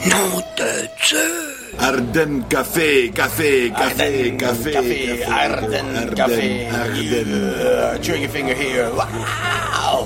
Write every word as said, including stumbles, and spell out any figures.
Nom de Dieu! Ardennes Café, café, café, Ardennes café, Café, Ardennes Café. Ardennes. Yeah, trigger finger here. Wow.